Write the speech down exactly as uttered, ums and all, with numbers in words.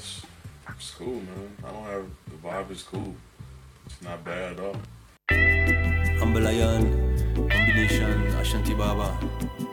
it's, it's cool, man. I don't have the vibe is cool. It's not bad at all. Humble Lion, combination Ashanti Baba.